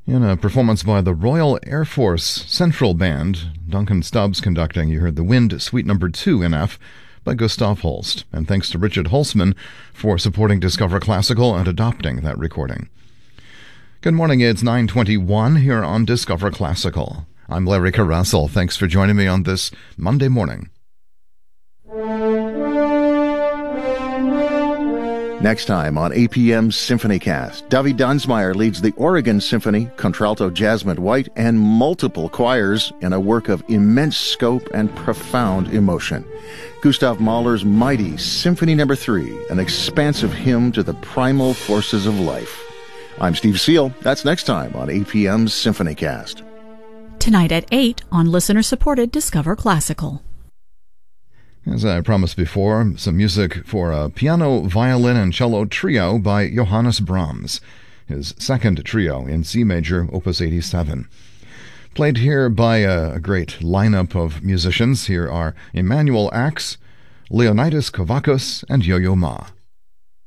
In a performance by the Royal Air Force Central Band, Duncan Stubbs conducting, you heard The Wind, Suite No. 2 in F by Gustav Holst. And thanks to Richard Holzman for supporting Discover Classical and adopting that recording. Good morning, it's 9:21 here on Discover Classical. I'm Larry Carasel. Thanks for joining me on this Monday morning. Next time on APM's SymphonyCast, David Dunsmeyer leads the Oregon Symphony, contralto Jasmine White, and multiple choirs in a work of immense scope and profound emotion. Gustav Mahler's mighty Symphony No. 3, an expansive hymn to the primal forces of life. I'm Steve Seal. That's next time on APM's SymphonyCast. Tonight at 8 on listener-supported Discover Classical. As I promised before, some music for a piano, violin, and cello trio by Johannes Brahms, his second trio in C major, Opus 87. Played here by a great lineup of musicians. Here are Emanuel Ax, Leonidas Kavakos, and Yo-Yo Ma.